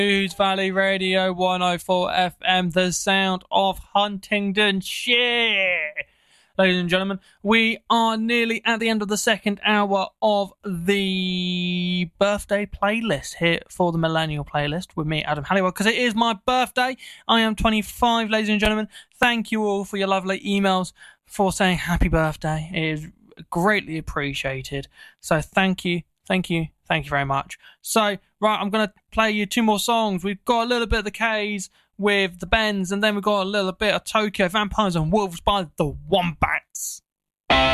News Valley Radio 104 FM, the sound of Huntingdonshire. Ladies and gentlemen, we are nearly at the end of the second hour of the birthday playlist here for the Millennial Playlist with me, Adam Halliwell, because it is my birthday. I am 25, ladies and gentlemen. Thank you all for your lovely emails for saying happy birthday. It is greatly appreciated. So thank you very much. So, right, I'm going to play you two more songs. We've got a little bit of the K's with the Bends, and then we've got a little bit of Tokyo Vampires and Wolves by the Wombats.